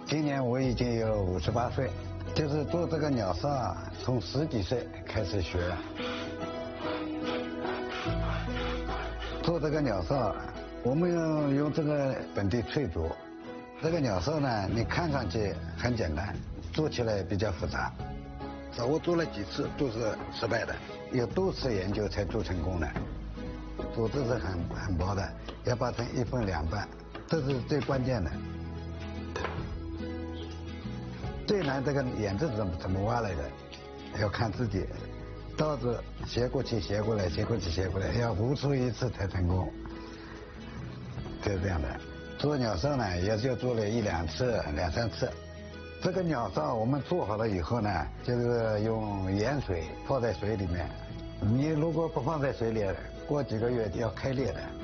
今年我已经有58岁，就是做这个鸟哨，从10几岁开始学。做这个鸟哨，我们要用这个本地翠竹。这个鸟哨呢，你看上去很简单，做起来比较复杂。我做了几次都是失败的，有多次研究才做成功的。竹子是很薄的，要把成1分2半，这是最关键的。最难这个眼子怎么挖来的，要看自己。刀子斜过去斜过来，斜过去斜过来，要无数一次才成功。就是这样的。做鸟哨呢，也就做了1、2次、2、3次。这个鸟哨我们做好了以后呢，就是用盐水泡在水里面。你如果不放在水里，过几个月就要开裂的。